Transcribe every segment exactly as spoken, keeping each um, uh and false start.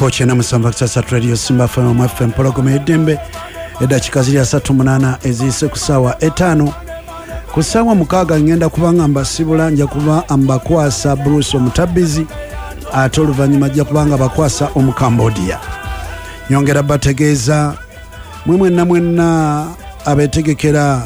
koche na musamba kusasa radio Simba F M F M pologo medembe edakika ziri asatu munana ezise kusawa etano kusawa mukaga ngenda kubanga mbasibula nja kuba ambakwasa Bruce Omutabizi ate oluvanyuma ajja kubanga bakwasa Omukambodia. Nyongera bategeeza mwemwe na mwenna abetegekera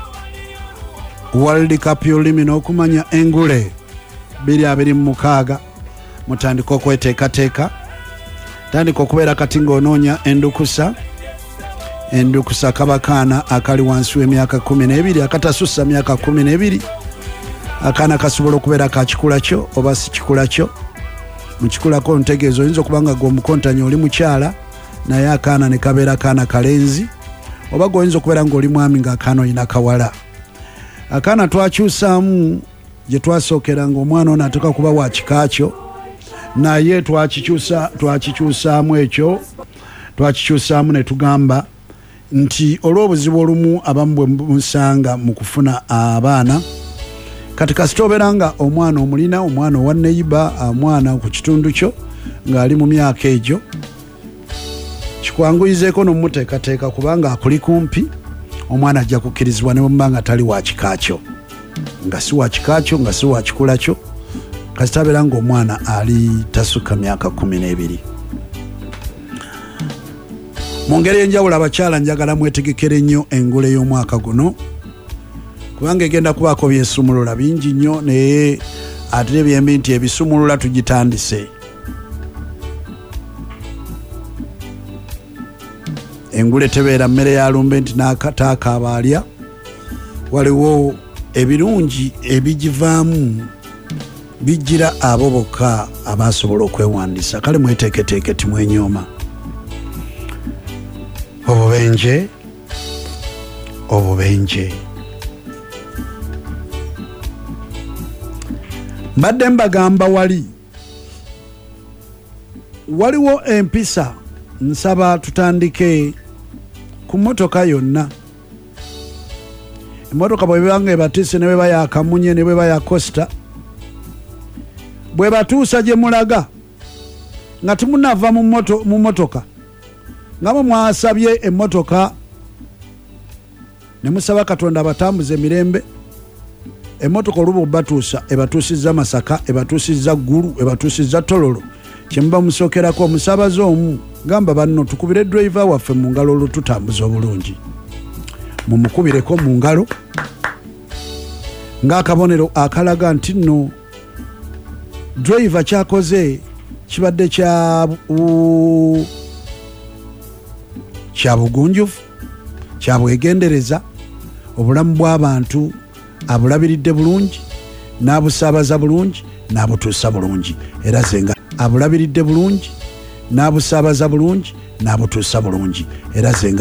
World Cup yolimi n'okumanya engule biri abiri mu mukaaga mutandika okweteekateeka tandika okubeera kati ng'onoonya endukusa endukusa kabakaana akali wansi w'emyaka kumi n'ebiri akatasussa myaka kumi n'ebiri akaana kasobola okubeera ka kikula kyo oba si kikula kyo mu kikula ko ntegeezo oyinza okubanga gw'omukontanya oli mukyala naye akaana ne kabeera kaana kalenzi oba goyinza okubeera ng'oli mwami ng'akaana olina kawala. Akaana twakyusaamu gye twasookera ng'omwana ono atuuka kuba wa kikaakyo naye twakikyusa twakikyusaamu ekyo twakikyusaamu ne tugamba nti olw'obuzibu olumu abamu bwe musanga mu kufuna abaana kati kasita obeera nga omwana omulina omwana owa neiba omwana ku kitundu kyo ng'ali mu myaka egyo kikwanguyizeeko n'omumuteekateeka kubanga akuli kumpi omwana ajja kukkirizibwa ne bwe nga tali wa kikaakyo nga si wa kikaakyo nga si wa kikula kyo kasita abeera ng'omwana ali tasukka myaka kumi n'ebiri. Mu ngeri enjawulo abakyala njagala mwetegekere nnyo engule y'omwaka guno kubanga egenda kubaako byesumulula bingi nnyo naye ate byembi nti ebisumulula tugitandise. Engule tebeera mmere ya lumbe nti n'akataaka abaalya waliwo ebirungi ebigivaamu bijjira abo bokka abasobola okwewandiisa kale mweteeketeeke timwenyooma obubenje obubenje. Mbadde mbagamba wali waliwo empisa nsaba tutandike ku mmotoka yonna. Emmotoka bwe banga ebatiise ne bwe bayakamunye ne bwe bayakosta bwe batuusa gye mulaga nga timunava mu mmotoka nga mwe mwasabye emmotoka ne musaba Katonda abatambuze emirembe emmotoka olubu batuusa ebatuusizza Masaka ebatuusizza Ggulu ebatuusizza Tololo kyemuba musookerako omusaabaze omu gamba banno tukubire driver waffe mu ngalo olwo tutambuza obulungi mumukubireko mu ngalo ng'akabonero akalaga nti nno driver kyakoze kibadde kya kya bugunjufu kya bwegendereza obulamu bw'abantu abulabiridde bulungi n'abusaabaza bulungi n'abutuusa bulungi era zenga abulabiridde bulungi n'abusaabaza bulungi n'abutuusa bulungi era zenga